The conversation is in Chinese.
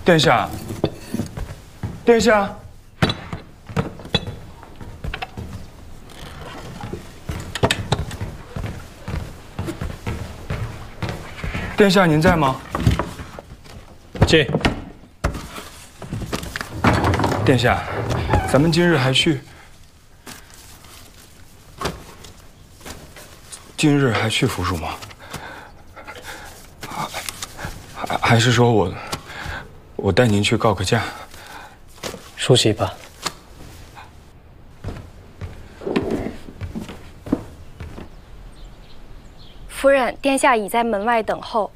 殿下，殿下，殿下，您在吗？ 进。 殿下，咱们今日还去府署吗？还是说我带您去告个假？ 梳洗吧。 夫人，殿下已在门外等候。